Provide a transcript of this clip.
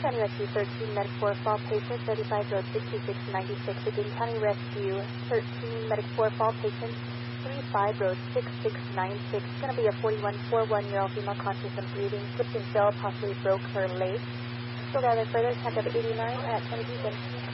County Rescue 13, Medic 4, fall patient, 35 Road 6696. Again, County Rescue 13, Medic 4, fall patient, 35 Road 6696. It's going to be a 41-year-old female conscious and breathing, slipped and fell, possibly broke her leg. Still gathering further, contact 89 at 20 Beacon.